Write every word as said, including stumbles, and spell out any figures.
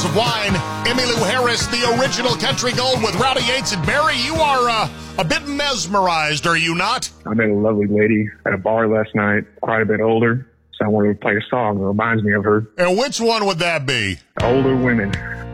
of wine. Emmylou Harris, the original country gold with Rowdy Yates and Barry. You are uh, a bit mesmerized, are you not? I met a lovely lady at a bar last night, quite a bit older, so I wanted to play a song that reminds me of her. And which one would that be? Older Women.